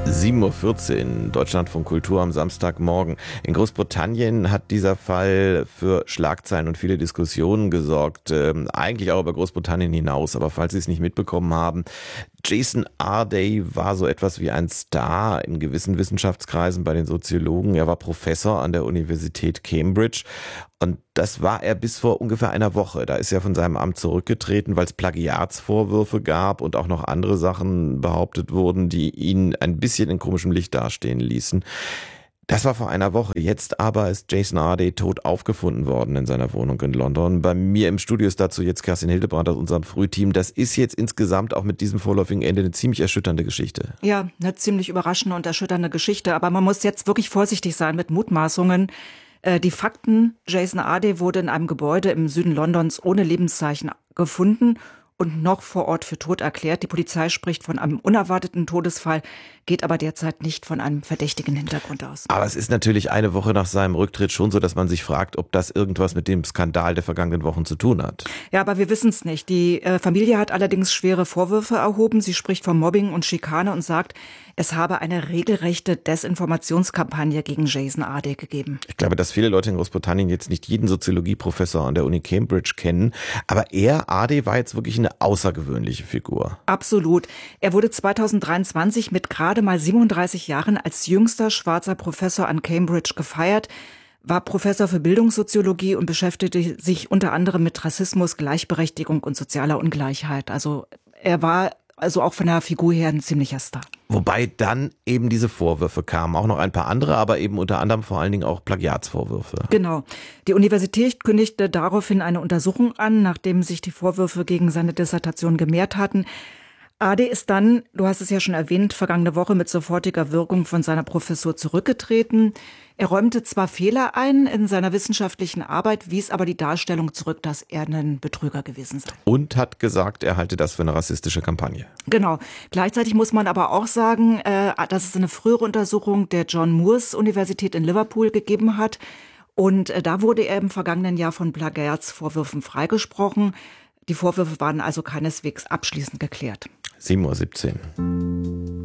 7:14 Uhr, Deutschlandfunk Kultur am Samstagmorgen. In Großbritannien hat dieser Fall für Schlagzeilen und viele Diskussionen gesorgt. Eigentlich auch über Großbritannien hinaus, aber falls Sie es nicht mitbekommen haben, Jason Arday war so etwas wie ein Star in gewissen Wissenschaftskreisen bei den Soziologen. Er war Professor an der Universität Cambridge und das war er bis vor ungefähr einer Woche. Da ist er von seinem Amt zurückgetreten, weil es Plagiatsvorwürfe gab und auch noch andere Sachen behauptet wurden, die ihn ein bisschen in komischem Licht dastehen ließen. Das war vor einer Woche. Jetzt aber ist Jason Arday tot aufgefunden worden in seiner Wohnung in London. Bei mir im Studio ist dazu jetzt Kerstin Hildebrandt aus unserem Frühteam. Das ist jetzt insgesamt auch mit diesem vorläufigen Ende eine ziemlich erschütternde Geschichte. Ja, eine ziemlich überraschende und erschütternde Geschichte. Aber man muss jetzt wirklich vorsichtig sein mit Mutmaßungen. Die Fakten: Jason Arday wurde in einem Gebäude im Süden Londons ohne Lebenszeichen gefunden und noch vor Ort für tot erklärt. Die Polizei spricht von einem unerwarteten Todesfall, geht aber derzeit nicht von einem verdächtigen Hintergrund aus. Aber es ist natürlich eine Woche nach seinem Rücktritt schon so, dass man sich fragt, ob das irgendwas mit dem Skandal der vergangenen Wochen zu tun hat. Ja, aber wir wissen es nicht. Die Familie hat allerdings schwere Vorwürfe erhoben. Sie spricht von Mobbing und Schikane und sagt, es habe eine regelrechte Desinformationskampagne gegen Jason Arday gegeben. Ich glaube, dass viele Leute in Großbritannien jetzt nicht jeden Soziologieprofessor an der Uni Cambridge kennen. Aber Arday war jetzt wirklich eine außergewöhnliche Figur. Absolut. Er wurde 2023 mit gerade mal 37 Jahren als jüngster schwarzer Professor an Cambridge gefeiert, war Professor für Bildungssoziologie und beschäftigte sich unter anderem mit Rassismus, Gleichberechtigung und sozialer Ungleichheit. Also er war auch von der Figur her ein ziemlicher Star. Wobei dann eben diese Vorwürfe kamen, auch noch ein paar andere, aber eben unter anderem vor allen Dingen auch Plagiatsvorwürfe. Genau. Die Universität kündigte daraufhin eine Untersuchung an, nachdem sich die Vorwürfe gegen seine Dissertation gemehrt hatten. Arday ist dann, du hast es ja schon erwähnt, vergangene Woche mit sofortiger Wirkung von seiner Professur zurückgetreten. Er räumte zwar Fehler ein in seiner wissenschaftlichen Arbeit, wies aber die Darstellung zurück, dass er ein Betrüger gewesen sei. Und hat gesagt, er halte das für eine rassistische Kampagne. Genau. Gleichzeitig muss man aber auch sagen, dass es eine frühere Untersuchung der John Moores Universität in Liverpool gegeben hat. Und da wurde er im vergangenen Jahr von Plagiatsvorwürfen freigesprochen. Die Vorwürfe waren also keineswegs abschließend geklärt. 7:17 Uhr.